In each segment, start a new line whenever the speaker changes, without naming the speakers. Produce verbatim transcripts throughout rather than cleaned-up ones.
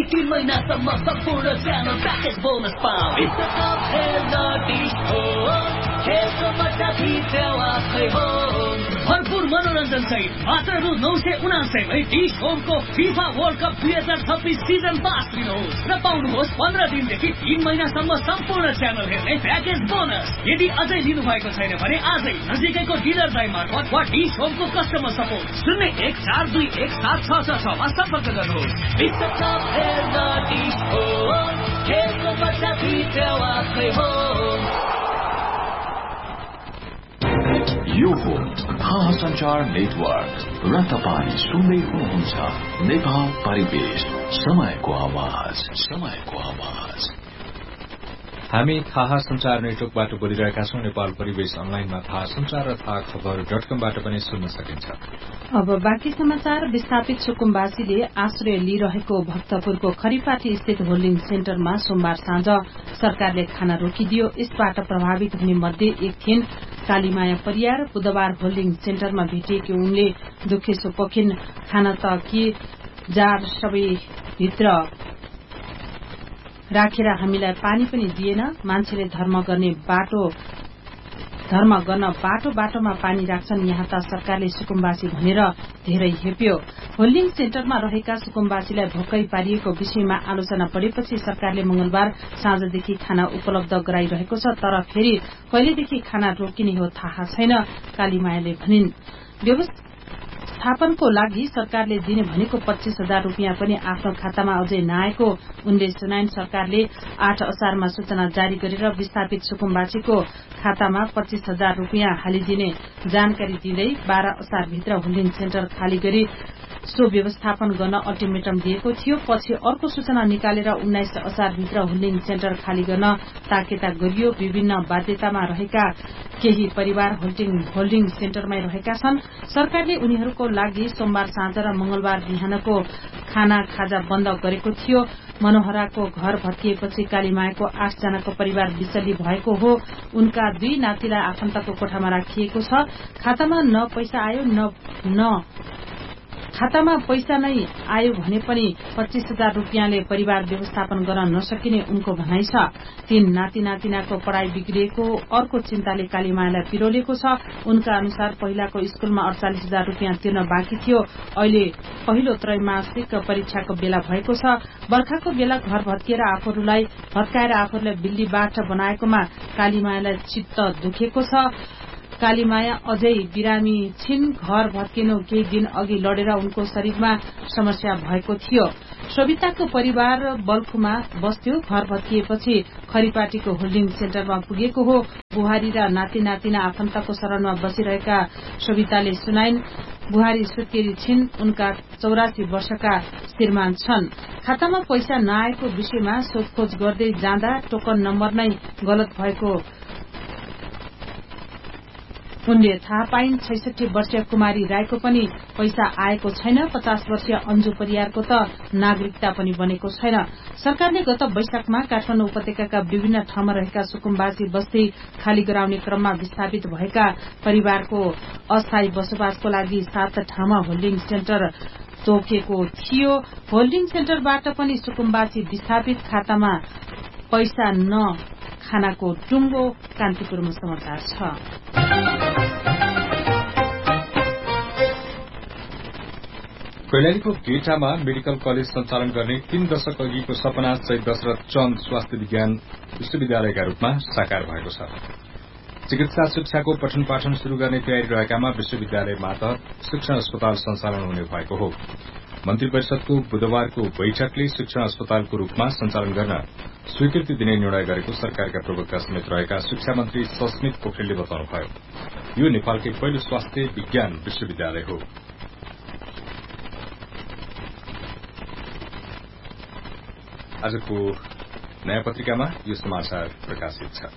तीन महिनासम्म सम्पूर्ण च्यानल प्याकेज बोनस पाऊ। विश्वकप हेर्न डिश होम, खेलको मजा भित्राउ आफै हो। भरपूर मनोरञ्जन सहित मात्र रु नौ सय उनासयमै डिश होमको फिफा वर्ल्ड कप दुई हजार छब्बिस सिजन पास लिनुहोस् र पाउनुहोस् पन्ध्र दिनदेखि तीन महिनासम्म सम्पूर्ण च्यानल हेर्ने प्याकेज बोनस। यदि अझै लिनु भएको छैन भने आजै नजिकैको डिलर दाइ मार्फत वा डिश होमको कस्टमर सपोर्ट शून्य एक चार दुई एक सात छ छ छमा सम्पर्क गर्नुहोस्। विश्वकप हेर्न डिश होम, खेलको मजा भित्राउ आफै हो।
यो हो थाहा सञ्चार नेटवर्क र तपाईँ सुन्दै हुनुहुन्छ नेपाल परिवेश, समयको आवाज, समयको आवाज।
हामी थाहा संचार नेटवर्कबाट बोलिरहेका छौं। नेपाल परिवेश अनलाइनमा थाहा संचार र थाहा खबर डट कमबाट पनि सुन्न सकिन्छ।
अब बाँकी समाचार। विस्थापित सुकुम्बासीले आश्रय लिइरहेको भक्तपुरको खरीपाटी स्थित होल्डिङ सेन्टरमा सोमबार साँझ सरकारले खाना रोकिदियो। यसबाट प्रभावित हुने मध्ये एक थिइन् कालीमाया परियार। बुधबार होल्डिङ सेन्टरमा भेटिएकी उनले दुखेसो पोखिन्। खाना त के जार सबै भित्र राखेर हामीलाई पानी पनि दिएन। मान्छेले धर्म गर्ने बाटो धर्म गर्न बाटो बाटोमा पानी राख्छन्। यहाँ त सरकारले सुकुम्बासी भनेर धेरै हेप्यो। होल्डिङ सेन्टरमा रहेका सुकुम्बासीलाई भोकै पारिएको विषयमा आलोचना परेपछि सरकारले मंगलबार साँझदेखि खाना उपलब्ध गराइरहेको छ। तर फेरि कहिलेदेखि खाना रोकिने हो थाहा छैन, कालीमायाले भनिन्। व्यवस्थापनको लागि सरकारले दिने भनेको पच्चीस हजार रूपियाँ पनि आफ्नो खातामा अझै नआएको उनले सुनाइन्। सरकारले आठ असारमा सूचना जारी गरेर विस्थापित सुकुम्बासीको खातामा पच्चीस हजार रूपियाँ हालिदिने जानकारी दिँदै बाह्र असारभित्र होल्डिङ सेन्टर खाली गरी सो व्यवस्थापन गर्न अल्टिमेटम दिएको थियो। पछि अर्को सूचना निकालेर उन्नाइस असारभित्र होल्डिङ सेन्टर खाली गर्न ताकेता गरियो। विभिन्न बाध्यतामा रहेका केही परिवार होल्डिङ होल्डिङ सेन्टरमै रहेका छन्। सरकारले उनीहरूको लागि सोमबार साँझ र मंगलबार बिहानको खाना खाजा बन्द गरेको थियो। मनोहराको घर भत्किएपछि कालीमायाको आठ जनाको परिवार विचल्ली भएको हो। उनका दुई नातिलाई आफन्तको कोठामा राखिएको छ। खातामा न पैसा आयो न न खातामा पैसा नै आयो भने पनि पच्चीस हजार रूपियाँले परिवार व्यवस्थापन गर्न नसकिने उनको भनाइ छ। तीन नाति नातिनाको पढ़ाई बिग्रिएको अर्को चिन्ताले कालीमायालाई पिरोलेको छ। उनका अनुसार पहिलाको स्कूलमा अड़चालिस हजार रूपियाँ तिर्न बाँकी थियो। अहिले पहिलो त्रैमासिक परीक्षाको बेला भएको छ। बर्खाको बेला घर भत्किएर आफूहरूलाई भत्काएर आफूहरूलाई बिल्ली बाठ बनाएकोमा कालीमायालाई चित्त दुखेको छ। कालीमाया अझै बिरामी छिन्। घर भत्किनु केही दिन अघि लडेर उनको शरीरमा समस्या भएको थियो। सविताको परिवार बल्खुमा बस्थ्यो। घर भत्किएपछि खरीपाटीको होल्डिङ सेन्टरमा पुगेको हो। बुहारी र नाति नातिना आफन्तको शरणमा बसिरहेका सविताले सुनाइन्। बुहारी सुत्केरी छिन्। उनका चौरासी वर्षका श्रीमान छन्। खातामा पैसा नआएको विषयमा सोधखोज गर्दै जाँदा टोकन नम्बर नै गलत भएको उनले थाहा पाइन्। छैसठी वर्षीय कुमारी राईको पनि पैसा आएको छैन। पचास वर्षीय अन्जु परियारको त नागरिकता पनि बनेको छैन। सरकारले गत वैशाखमा काठमाडौँ उपत्यकाका विभिन्न ठाउँमा रहेका सुकुम्बासी बस्ती खाली गराउने क्रममा विस्थापित भएका परिवारको अस्थायी बसोबासको लागि सात ठाउँमा होल्डिङ सेन्टर तोकेको थियो। होल्डिङ सेन्टरबाट पनि सुकुम्बासी विस्थापित खातामा पैसा न खानाको टुङ्गो। कान्तिपुरमा समाचार छ।
कैलालीको गेटामा मेडिकल कलेज सञ्चालन गर्ने तीन दशक अघिको सपना शहीद दशरथ चन्द स्वास्थ्य विज्ञान विश्वविद्यालयका रूपमा साकार भएको छ। चिकित्सा शिक्षाको पठन पाठन शुरू गर्ने तयारी रहेकामा विश्वविद्यालयमा त शिक्षण अस्पताल सञ्चालन हुने भएको हो। मन्त्री परिषदको बुधबारको बैठकले शिक्षण अस्पतालको रूपमा सञ्चालन गर्न स्वीकृति दिने निर्णय गरेको सरकारका प्रवक्ता समेत रहेका शिक्षा मन्त्री सस्मित पोखरेलले बताउनुभयो। यो नेपालकै पहिलो स्वास्थ्य विज्ञान विश्वविद्यालय हो। आजको नयाँ पत्रिकामा यो समाचार प्रकाशित छ।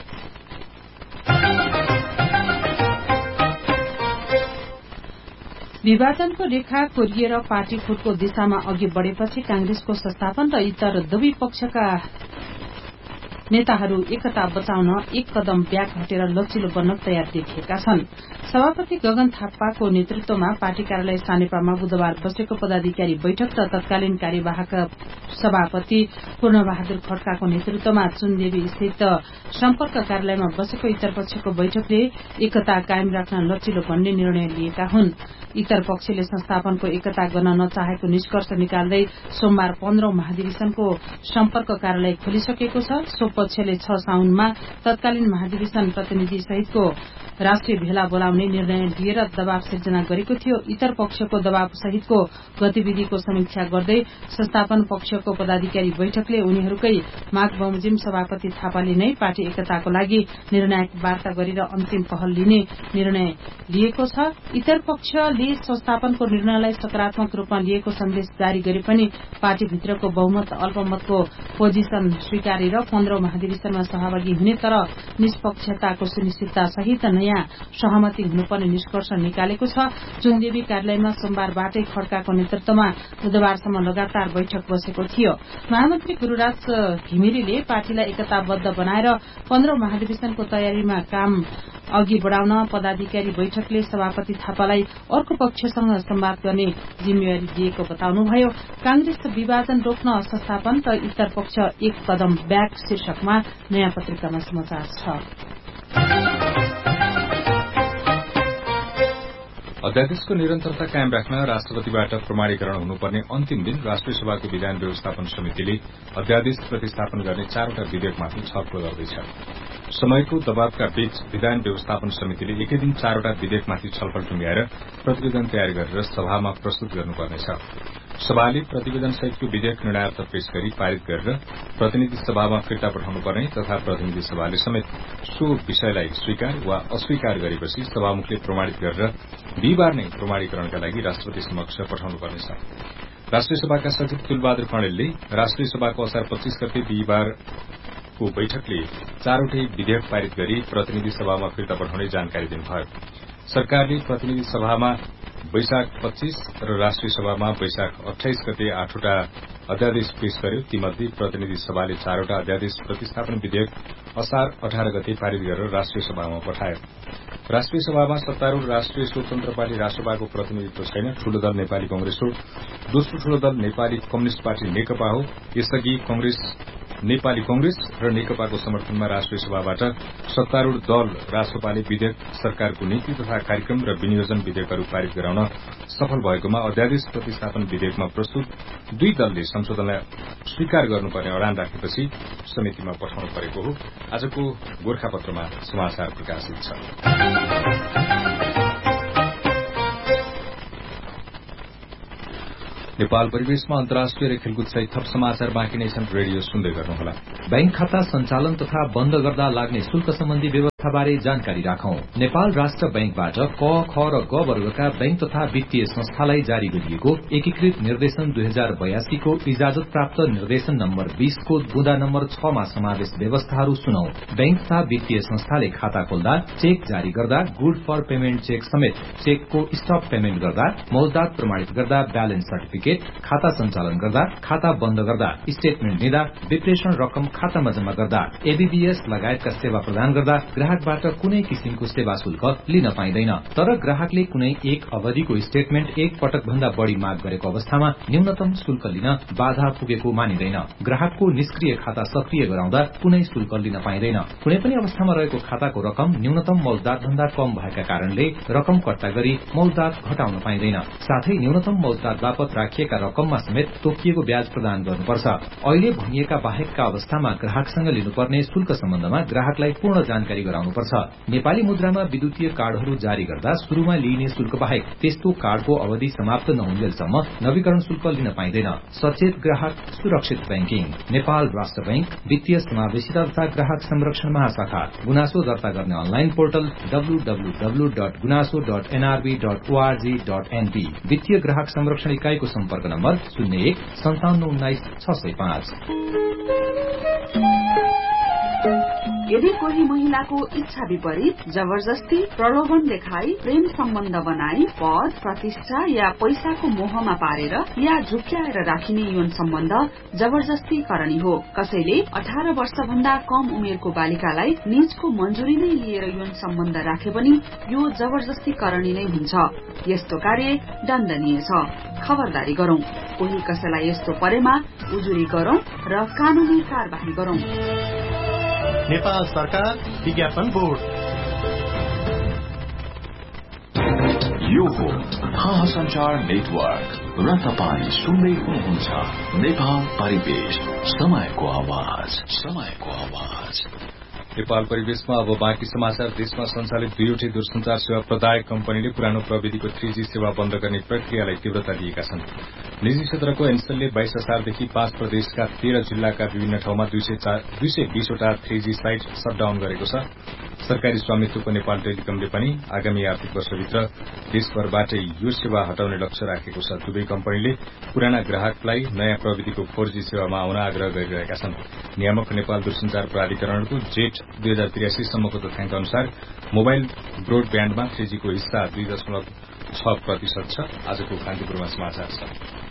विभाजनको रेखा कोरिएर पार्टी फुटको दिशामा अघि बढ़ेपछि कांग्रेसको संस्थापन र इतर दुवै पक्षका नेताहरू एकता बचाउन एक कदम ब्याक हटेर लचिलो बन्न तयार देखिएका छन्। सभापति गगन थापाको नेतृत्वमा पार्टी कार्यालय सानेपामा बुधबार बसेको पदाधिकारी बैठक र तत्कालीन कार्यवाहक सभापति पूर्णबहादुर खड्काको नेतृत्वमा चुनदेवी स्थित सम्पर्क कार्यालयमा बसेको इतरपक्षको बैठकले एकता कायम राख्न लचिलो बन्ने निर्णय लिएका हुन्। इतर पक्षले संस्थापनको एकता गर्न नचाहेको निष्कर्ष निकाल्दै सोमबार पन्ध्रौं महाधिवेशनको सम्पर्क कार्यालय खोलिसकेको छ। सो पक्षले छ साउनमा तत्कालीन महाधिवेशन प्रतिनिधि सहितको राष्ट्रिय भेला बोलाउने निर्णय लिएर दबाव सिर्जना गरेको थियो। इतर पक्षको दबाव सहितको गतिविधिको समीक्षा गर्दै संस्थापन पक्षको पदाधिकारी बैठकले उनीहरूकै माग बमोजिम सभापति थापाले नै पार्टी एकताको लागि निर्णायक वार्ता गरेर अन्तिम पहल लिने निर्णय लिएको छ। इतर पक्षले संस्थापनको निर्णयलाई सकारात्मक रूपमा लिएको सन्देश जारी गरे पनि पार्टीभित्रको बहुमत अल्पमतको पोजिसन स्वीकारेर पन्ध्रौं महाधिवेशनमा सहभागी हुने तर निष्पक्षताको सुनिश्चितता सहित नयाँ सहमति हुनुपर्ने निष्कर्ष निकालेको छ। चुनदेवी कार्यालयमा सोमबारबाटै खड्काको नेतृत्वमा बुधबारसम्म लगातार बैठक बसेको थियो। महामन्त्री गुरूराज घिमिरेले पार्टीलाई एकताबद्ध बनाएर पन्ध्रौं महाधिवेशनको तयारीमा काम अघि बढ़ाउन पदाधिकारी बैठकले सभापति थापालाई अर्को पक्षसँग संवाद गर्ने जिम्मेवारी दिएको बताउनुभयो। कांग्रेस विभाजन रोक्न संस्थापन र इतर पक्ष एक कदम ब्याक शीर्षकमा नयाँ पत्रिकामा समाचार छ।
अध्यादेशको निरन्तरता कायम राख्न राष्ट्रपतिबाट प्रमाणीकरण हुनुपर्ने अन्तिम दिन राष्ट्रिय सभाको विधान व्यवस्थापन समितिले अध्यादेश प्रतिस्थापन गर्ने चारवटा विधेयकमाथि छलफल गर्दैछ। समयको दबावका बीच विधान व्यवस्थापन समितिले एकै दिन चारवटा विधेयकमाथि छलफल टुंग्याएर प्रतिवेदन तयार गरेर सभामा प्रस्तुत गर्नुपर्नेछ। सभाले प्रतिवेदन सहितको विधेयक निर्णयार्थ पेश गरी पारित गरेर प्रतिनिधि सभामा फिर्ता पठाउनुपर्ने तथा प्रतिनिधि सभाले समेत सो विषयलाई स्वीकार वा अस्वीकार गरेपछि सभामुखले प्रमाणित गरेर बिहिबार नै प्रमाणीकरणका लागि राष्ट्रपति समक्ष पठाउनुपर्नेछ। राष्ट्रिय सभाका सचिव तुलबहादुर कणेलले राष्ट्रिय सभाको असार पच्चीस गते बिहिबारको बैठकले चारवटै विधेयक पारित गरी प्रतिनिधि सभामा फिर्ता पठाउने जानकारी दिनुभयो। सरकारले प्रतिनिधि सभामा वैशाख पच्चीस र राष्ट्रिय सभामा वैशाख अठाइस गते आठवटा अध्यादेश पेश गर्यो। तीमध्ये प्रतिनिधि सभाले चारवटा अध्यादेश प्रतिस्थापन विधेयक असार अठार गते पारित गरेर राष्ट्रिय सभामा पठायो। राष्ट्रिय सभामा सत्तारूढ़ राष्ट्रिय स्वतन्त्र पार्टी रासपाको प्रतिनिधित्व छैन। ठूलो दल नेपाली कांग्रेस हो। दोस्रो ठूलो दल नेपाली कम्युनिष्ट पार्टी नेकपा हो। यसअघि कांग्रेस नेपाली कांग्रेस र नेकपाको समर्थनमा राष्ट्रिय सभाबाट सत्तारूढ़ दल रासपाले विधेयक सरकारको नीति तथा कार्यक्रम र विनियोजन विधेयकहरू पारित गराउन सफल भएकोमा अध्यादेश प्रतिस्थापन विधेयकमा प्रस्तुत दुई दलले संशोधनलाई स्वीकार गर्नुपर्ने अडान राखेपछि समितिमा पठाउनु परेको हो। आजको गोर्खापत्रमा समाचार प्रकाशित छ। नेपाल परिवेशमा अन्तर्राष्ट्रिय र खेलकुद सहित थप समाचार बाँकी नै छन्। रेडियो सुन्दै गर्नुहोला। बैंक खाता सञ्चालन तथा बन्द गर्दा लाग्ने शुल्क सम्बन्धी व्यवस्थाबारे जानकारी राखौं। नेपाल राष्ट्र बैंकबाट क, ख र ग वर्गका बैंक तथा वित्तीय संस्थालाई जारी गरिएको एकीकृत निर्देशन दुई हजार बयासीको इजाजत प्राप्त निर्देशन नम्बर बीसको बुँदा नम्बर छमा समावेश व्यवस्थाहरू सुनौ। बैंक तथा वित्तीय संस्थाले खाता खोल्दा, चेक जारी गर्दा, गुड फर पेमेन्ट चेक समेत चेकको स्टप पेमेन्ट गर्दा, मौद्दात प्रमाणित गर्दा, ब्यालेन्स सर्टिफिकेट खाता सञ्चालन गर्दा, खाता बन्द गर्दा, स्टेटमेन्ट दिँदा, विप्रेषण रकम खातामा जम्मा गर्दा, एबीबीएस लगायतका सेवा प्रदान गर्दा ग्राहकबाट कुनै किसिमको सेवा शुल्क लिन पाइँदैन। तर ग्राहकले कुनै एक अवधिको स्टेटमेन्ट एक पटक भन्दा बढ़ी माग गरेको अवस्थामा न्यूनतम शुल्क लिन बाधा पुगेको मानिँदैन। ग्राहकको निष्क्रिय खाता सक्रिय गराउँदा कुनै शुल्क लिन पाइँदैन। कुनै पनि अवस्थामा रहेको खाताको रकम न्यूनतम मौद्दात भन्दा कम भएका कारणले रकम कट्टा गरी मौद्दात घटाउन पाइँदैन। साथै न्यूनतम मौद्दात बापत राखिएका रकममा समेत तोकिएको ब्याज प्रदान गर्नुपर्छ। अहिले भनिएका बाहेकका अवस्थामा ग्राहकसँग लिनुपर्ने शुल्क सम्बन्धमा ग्राहकलाई पूर्ण जानकारी गराउनुपर्छ। नेपाली मुद्रामा विद्युतीय कार्डहरू जारी गर्दा शुरूमा लिइने शुल्क बाहेक त्यस्तो कार्डको अवधि समाप्त नहुन्जेलसम्म नवीकरण शुल्क लिन पाइँदैन। सचेत ग्राहक सुरक्षित बैंकिङ। नेपाल राष्ट्र बैंक वित्तीय समावेशिता तथा ग्राहक संरक्षण महाशाखा। गुनासो दर्ता गर्ने online portal W W W dot गुनासो dot NRB dot ORG dot NP. वित्तीय ग्राहक संरक्षण इकाईको सम्पर्क नम्बर शून्य एक सन्ताउन्न उन्नाइस छ सय पाँच।
यदि कोही महिलाको इच्छा विपरीत जबरजस्ती प्रलोभन देखाई प्रेम सम्बन्ध बनाई पद प्रतिष्ठा या पैसाको मोहमा पारेर या झुक्क्याएर राखिने यौन सम्बन्ध जबरजस्ती करणी हो। कसैले अठार वर्ष भन्दा कम उमेरको बालिकालाई निजको मंजूरी नै लिएर यौन सम्बन्ध राखे पनि यो जबरजस्ती करणी नै हुन्छ। यस्तो कार्य दण्डनीय छ। खबरदारी गरौं। कोही कसैलाई यस्तो परेमा उजुरी गरौं र कानूनी कार्यवाही गरौं।
नेपाल सरकार विज्ञापन बोर्ड।
यो हो थाहा संचार नेटवर्क र तपाईं सुन्दै हुनुहुन्छ नेपाल परिवेश समयको आवाज समयको आवाज।
नेपाल परिवेशमा अब बाँकी समाचार। देशमा सञ्चालित दुईवटै दूरसञ्चार सेवा प्रदायक कम्पनीले पुरानो प्रविधिको थ्री जी सेवा बन्द गर्ने प्रक्रियालाई तीव्रता दिएका छन्। निजी क्षेत्रको एनसेलले बाइस हजारदेखि पाँच प्रदेशका तेह्र जिल्लाका विभिन्न ठाउँमा दुई सय बीसवटा थ्री जी साइट शटडाउन गरेको छ। सरकारी स्वामित्वको नेपाल टेलिकमले पनि आगामी आर्थिक वर्षभित्र देशभरबाटै यो सेवा हटाउने लक्ष्य राखेको छ। दुवै कम्पनीले पुराना ग्राहकलाई नयाँ प्रविधिको फोर जी सेवामा आउन आग्रह गरिरहेका छन्। नियामक नेपाल दूरसञ्चार प्राधिकरणको जेठ दुई हजार त्रियासी सम्मको तथ्याङ्क अनुसार मोबाइल ब्रोडब्याण्डमा थ्री जी को हिस्सा दुई दशमलव छ प्रतिशत छ। आजको कान्तिपुरमा समाचार छ।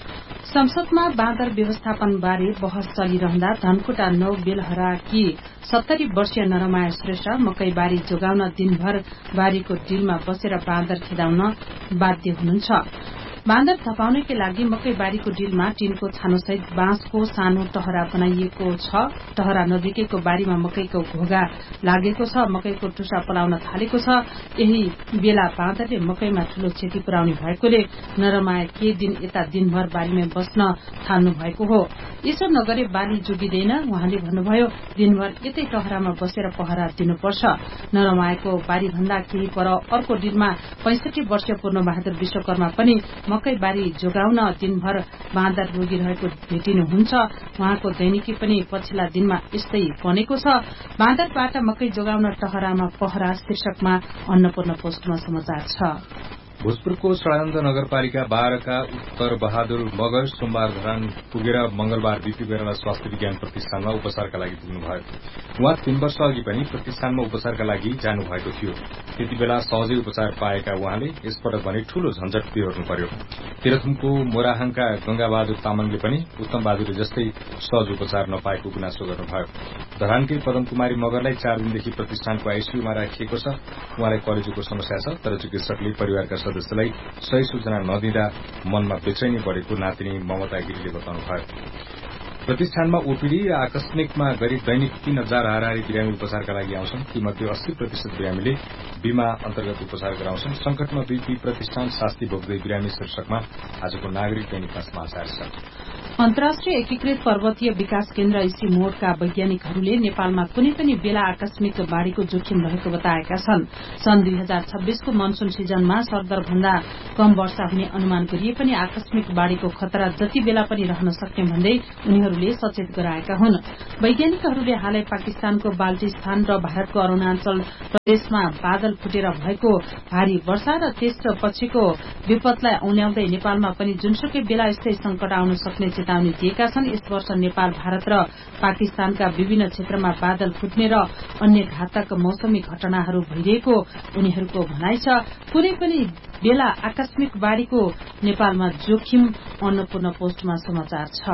संसदमा बाँदर व्यवस्थापन बारे बहस चलिरहँदा धनकुटा नौ बेलहराकी सत्तरी वर्षीय नरमाया श्रेष्ठ मकै बारी जोगाउन दिनभर बारीको डिलमा बसेर बाँदर खेदाउन बाध्य हुनुहुन्छ। बाँदर धपाउनकै लागि मकै बारीको डिलमा टीनको छानोसहित बाँसको सानो टहरा बनाइएको छ। टहरा नजिकैको बारीमा मकैको घोगा लागेको छ। मकैको टुसा पलाउन थालेको छ। यही बेला बाँदरले मकैमा ठूलो क्षति पुर्याउने भएकोले नरमाया के दिन यता दिनभर बारीमा बस्न थाल्नु भएको हो। यसो नगरे बाली जोगिँदैन। उहाँले भन्नुभयो, दिनभर यतै टहरामा बसेर पहरा दिनुपर्छ। नरमायाको बारी भन्दा केही पर अर्को डिलमा पैंसठी वर्षीय पूर्णबहादुर विश्वकर्मा पनि मकै बारी जोगाउन दिनभर बाँदर रोगिरहेको भेटिनुहुन्छ। उहाँको दैनिकी पनि पछिल्ला दिनमा यस्तै बनेको छ। बाँदरबाट मकै जोगाउन टहरामा पहरा शीर्षकमा अन्नपूर्ण पोस्टमा समाचार छ।
भोजपुरको सड़ानन्द नगरपालिका बाह्रका उत्तर बहादुर मगर सोमबार धरान पुगेर मंगलबार बीपी बेराला स्वास्थ्य विज्ञान प्रतिष्ठानमा उपचारका लागि पुग्नुभयो। उहाँ तीन वर्ष अघि पनि प्रतिष्ठानमा उपचारका लागि जानुभएको थियो। त्यति बेला सहजै उपचार पाएका उहाँले यसपटक भने ठूलो झन्झट बिहोर्नु पर्यो। तेह्रथुमको मोराहाङका गंगाबहादुर तामाङले पनि उत्तम बहादुर जस्तै सहज उपचार नपाएको गुनासो गर्नुभयो। धरानकै पदम कुमारी मगरलाई चार दिनदेखि प्रतिष्ठानको आईसीयूमा राखिएको छ। उहाँलाई कलेजोको समस्या छ, तर चिकित्सकले परिवारका सदस्यलाई सही सूचना नदिँदा मनमा बेचैनी बढ़ेको नातिनी ममता गिरीले बताउनुभयो। प्रतिष्ठानमा ओपीडी र आकस्मिकमा गरी दैनिक तीन हजार हाराहारी बिरामी उपचारका लागि आउँछन्। तीमध्ये अस्सी प्रतिशत बिरामीले बीमा अन्तर्गत उपचार गराउँछन्। संकटमा बीपी प्रतिष्ठान शास्ति भोग्दै बिरामी शीर्षकमा आजको नागरिक दैनिकमा समाचार छ।
अन्तर्राष्ट्रिय एकीकृत पर्वतीय विकास केन्द्र इसी मोडका वैज्ञानिकहरूले नेपालमा कुनै पनि बेला आकस्मिक बाढ़ीको जोखिम रहेको बताएका छन्। सन् दुई हजार छब्बीसको मनसून सिजनमा सरदर भन्दा कम वर्षा हुने अनुमान गरिए पनि आकस्मिक बाढ़ीको खतरा जति बेला पनि रहन सक्ने भन्दै उनीहरूले सचेत गराएका हुन्। वैज्ञानिकहरूले हालै पाकिस्तानको बाल्टिस्तान र भारतको अरूणाचल प्रदेशमा बादल फुटेर भएको भारी वर्षा र त्यसपछिको विपदलाई औल्याउँदै नेपालमा पनि जुनसुकै बेला यस्तै संकट आउन सक्ने चेतावनी दिएका छन्। यस वर्ष नेपाल, भारत र पाकिस्तानका विभिन्न क्षेत्रमा बादल फुट्ने र अन्य घातक मौसमी घटनाहरू भइरहेको उनीहरूको भनाइ छ। कुनै पनि बेला आकस्मिक बाढ़ीको नेपालमा जोखिम। अन्नपूर्ण पोस्टमा समाचार छ।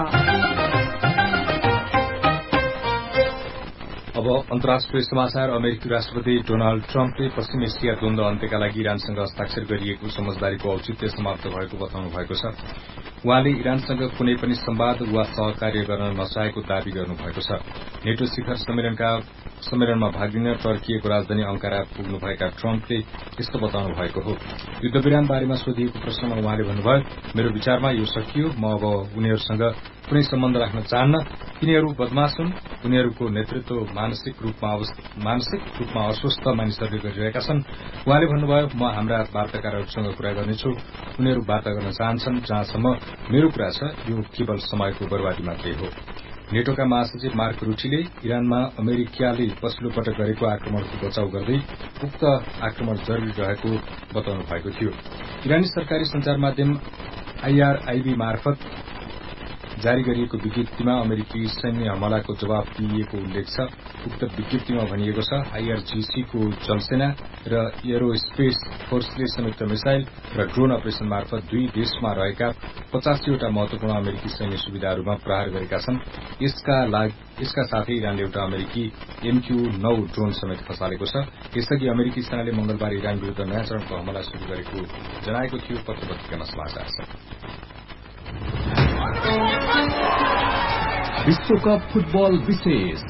अब अन्तर्राष्ट्रिय समाचार। अमेरिकी राष्ट्रपति डोनाल्ड ट्रम्पले पश्चिम एसिया द्वन्द्व अन्त्यका लागि इरानसँग हस्ताक्षर गरिएको समझदारीको औचित्य समाप्त भएको बताउनु भएको छ। उहाँले इरानसँग कुनै पनि संवाद वा सहकार्य गर्न नचाहेको दावी गर्नुभएको छ। नेटो शिखर सम्मेलनका सम्मेलनमा भाग लिन टर्कीको राजधानी अंकारा पुग्नुभएका ट्रम्पले यस्तो बताउनु भएको हो। युद्धविराम बारेमा सोधिएको प्रश्नमा उहाँले भन्नुभयो, मेरो विचारमा यो सकियो। म अब उनीहरूसँग कुनै सम्बन्ध राख्न चाहन्न। तिनीहरू बदमाश हुन्। उनीहरूको नेतृत्व मानसिक रूपमा मानसिक रूपमा अस्वस्थ मानिसहरूले गरिरहेका छन्। उहाँले भन्नुभयो, म हाम्रा वार्ताकारहरूसँग कुरा गर्नेछु। उनीहरू वार्ता गर्न चाहन्छन्। जहाँसम्म मेरो कुरा छ, यो केवल समयको बर्बादी मात्रै हो। नेटोका महासचिव मार्क रुटीले इरानमा अमेरिकाले पछिल्लो पटक गरेको आक्रमणको बचाउ गर्दै उक्त आक्रमण जरूरी रहेको बताउनु भएको थियो। इरानी सरकारी संचार माध्यम आईआरआईबी मार्फत जारी गरिएको विज्ञप्तिमा अमेरिकी सैन्य हमलाको जवाब दिइएको उल्लेख छ। उक्त विज्ञप्तिमा भनिएको छ आईआरजीसीको जलसेना र एरोस्पेस फोर्सले संयुक्त मिसाइल र ड्रोन अपरेशन मार्फत दुई देशमा रहेका पचासीवटा महत्वपूर्ण अमेरिकी सैन्य सुविधाहरूमा प्रहार गरेका छन्। यसका यसका साथै इरानले एउटा अमेरिकी एमक्यू नौ ड्रोन समेत खसालेको छ। यसअघि अमेरिकी सेनाले मंगलबार इरान विरूद्ध नयाँ चरणको हमला शुरू गरेको जनाएको थियो। पत्र पत्रिकामा समाचार छ।
विश्वकप फुटबल विशेष।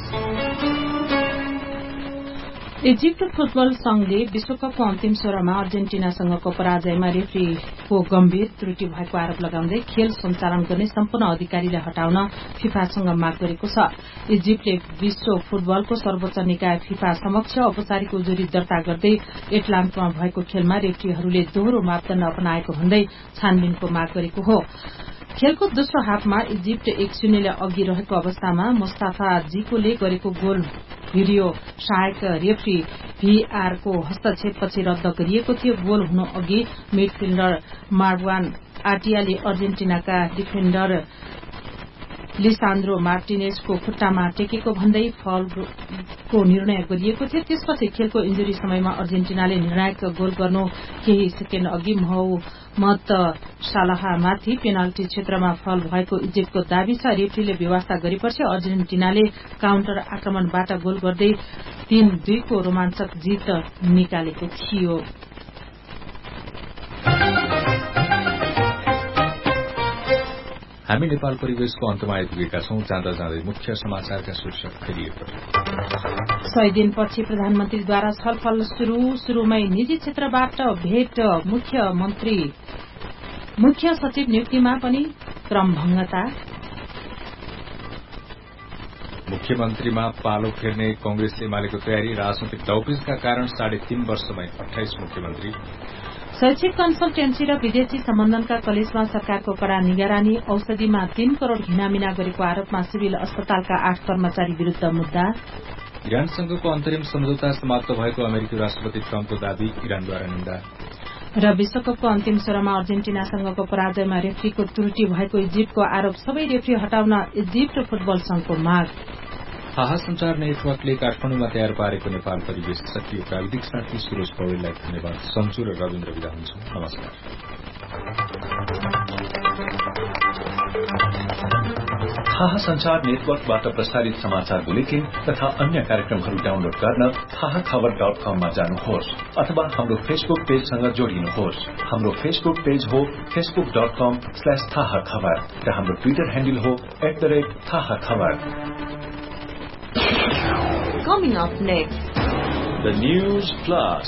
इजिप्ट फुटबल संघले विश्वकपको अन्तिम सोह्रमा अर्जेन्टिनासँगको पराजयमा रेफ्रीको गम्भीर त्रुटि भएको आरोप लगाउँदै खेल सञ्चालन गर्ने सम्पूर्ण अधिकारीलाई हटाउन फिफासँग माग गरेको छ। इजिप्टले विश्व फुटबलको सर्वोच्च निकाय फिफा समक्ष औपचारिक उजुरी दर्ता गर्दै एटलान्टामा भएको खेलमा रेफ्रीहरूले दोहोरो मापदण्ड अपनाएको भन्दै छानबिनको माग गरेको हो। खेलको दोस्रो हाफमा इजिप्ट एक शून्यले अघि रहेको अवस्थामा मुस्ताफा जिकोले गरेको गोल भिडियो सहायक रेफ्री भीआरको हस्तक्षेपपछि रद्द गरिएको थियो। गोल हुनु अघि मिडफिल्डर मार्वान आटियाले अर्जेन्टिनाका डिफेन्डर लिसान्द्रो मार्टिनेजको खुट्टामा टेकेको भन्दै फलको निर्णय गरिएको थियो। त्यसपछि खेलको इन्जुरी समयमा अर्जेन्टिनाले निर्णायक गोल गर्नु केही सेकेण्ड अघि मोहम्मद सालाहमाथि पेनाल्टी क्षेत्रमा फल भएको इजिप्टको दावी छ। रेफ्रीले व्यवस्था गरेपछि अर्जेन्टिनाले काउन्टर आक्रमणबाट गोल गर्दै तीन दुईको रोमाञ्चक जित निकालेको थियो।
हामी नेपाल परिवेशको अन्तमा आइपुगेका छौं। जाँदा जाँदै मुख्य समाचारका शीर्षक फेरि
सय दिनपछि प्रधानमन्त्रीद्वारा छलफल शुरू शुरूमै निजी क्षेत्रबाट भेट मुख्यमन्त्री मुख्य सचिव नियुक्तिमा पनि क्रमभंगता।
मुख्यमन्त्रीमा पालो फेर्ने कंग्रेस एमालेको तयारी। राजनैतिक डाउपेचका कारण साढे तीन वर्षमै अठाइस मुख्यमन्त्री।
शैक्षिक कन्सल्टेन्सी र विदेशी सम्बन्धनका कलेजमा सरकारको कड़ा निगरानी। औषधिमा तीन करोड़ घिनामिना गरेको आरोपमा सिभिल अस्पतालका आठ कर्मचारी विरूद्ध मुद्दा।
इरानसँगको अन्तरिम सम्झौता समाप्त भएको अमेरिकी राष्ट्रपति ट्रम्पको दावी इरानद्वारा निन्दा।
र विश्वकपको अन्तिम सोह्रमा अर्जेन्टिनासँगको पराजयमा रेफ्रीको त्रुटि भएको इजिप्टको आरोप। सबै रेफ्री हटाउन इजिप्ट फुटबल संघको माग।
हाहा संचार नेटवर्कले काठमाडौँमा तयार पारेको नेपाल परिवेश सक्रिय प्राविधिक साथी सुरेश पौडेललाई धन्यवाद। सन्चु र रविन्द्र विदा हुन्छौं। नमस्कार।
हाहा संचार नेटवर्कबाट प्रसारित समाचार बुलेटिन तथा अन्य कार्यक्रमहरू डाउनलोड गर्न हाहा खबर डट कममा जानुहोस् अथवा हाम्रो फेसबुक पेजसँग जोडिनुहोस्। हाम्रो फेसबुक पेज हो फेसबुक डट कम स्ल्याश थाहा खबर र हाम्रो ट्विटर ह्यान्डल हो एट द रेट थाहा खबर।
Coming up next,
The News Plus.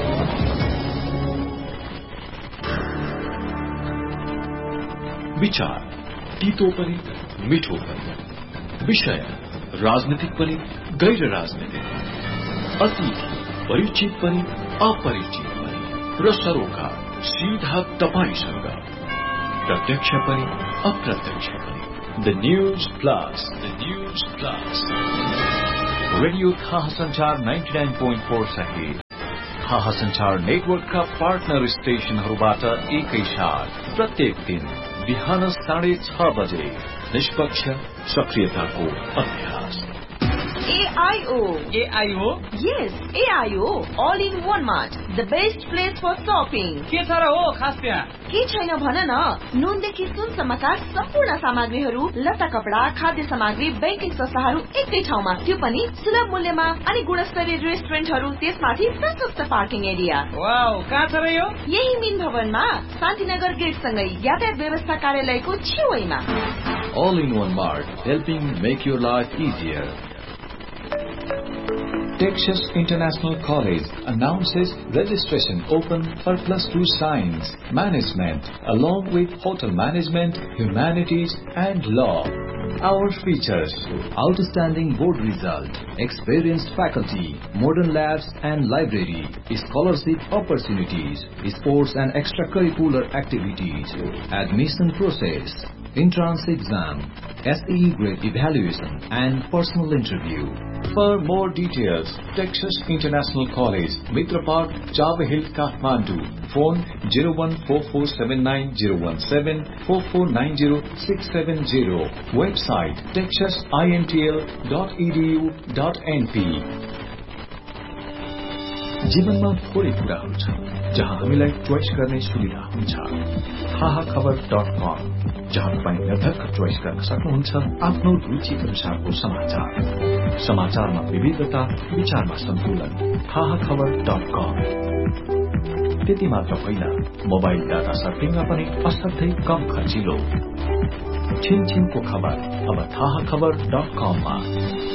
विचार तीतो पनि मिठो पनि, विषय राजनीतिक पनि गैर राजनीतिक, अतिथि परिचित पनि अपरिचित पनि र सरोकार सीधा तपाईसँग, प्रत्यक्ष पनि अप्रत्यक्ष पनि। The News Plus. The News Plus. Radio थाहा संचार निन्यानब्बे पोइन्ट चार सहित थाहा संचार नेटवर्कका पार्टनर स्टेशनहरूबाट एकैसाथ प्रत्येक दिन बिहान साढे छ बजे निष्पक्ष सक्रियताको अभ्यास।
A I O.
A I O?
Yes, A I O. All in one mart. The best place for shopping.
के छ र हो खास त्यहाँ?
के छैन भन न। नुनदेखि सुनसम्मका सम्पूर्ण सामग्रीहरू, लत्ता कपडा, खाद्य सामग्री, बैंकिङ संस्थाहरू एकै ठाउँमा, त्यो पनि सुलभ मूल्यमा। अनि गुणस्तरीय रेस्टुरेन्टहरू, त्यसमाथि प्रशस्त पार्किङ एरिया।
वाउ, कहाँ छ र यो?
यही मिन भवनमा शान्तिनगर गेटसँगै यातायात व्यवस्था कार्यालयको छेउमा।
All in one mart, helping make your life easier. Texas International College announces registration open for plus two science, management, along with hotel management, humanities, and law. Our features: outstanding board result, experienced faculty, modern labs and library, scholarship opportunities, sports and extracurricular activities, admission process, entrance exam, S E E grade evaluation, and personal interview. For more details, Texas International College, Mitra Park, Java Hill, Kathmandu. Phone zero one four four seven nine zero one seven four four nine zero six seven zero. Website texas intl dot e d u dot n p. जीवनमा थोरै कुराहरू छन् जहाँ हामीलाई choice गर्ने सुविधा हुन्छ। थाहा खबर डट कम, जहाँ तपाईँ निर्धक्क चोइस गर्न सक्नुहुन्छ आफ्नो रुचि अनुसारको समाचार। समाचारमा विविधता, विचारमा सन्तुलन। थाहा खबर डट कम। त्यति मात्र होइन, मोबाइल डाटा सर्फिङमा पनि असाध्यै कम खर्चिलो। छिनछिनको खबर अब थाहा खबर डट कममा।